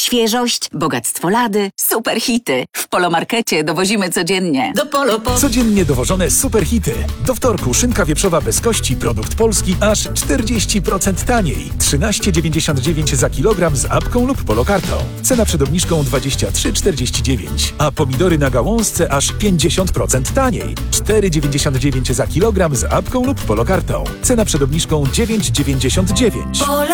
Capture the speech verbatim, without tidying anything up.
świeżość, bogactwo lady, super hity. W Polomarkecie dowozimy codziennie. Do Polo po... Codziennie dowożone super hity. Do wtorku szynka wieprzowa bez kości, produkt polski, aż czterdzieści procent taniej. trzynaście dziewięćdziesiąt dziewięć za kilogram z apką lub polokartą. Cena przed obniżką dwadzieścia trzy czterdzieści dziewięć. A pomidory na gałązce aż pięćdziesiąt procent taniej. cztery dziewięćdziesiąt dziewięć za kilogram z apką lub polokartą. Cena przed obniżką dziewięć dziewięćdziesiąt dziewięć.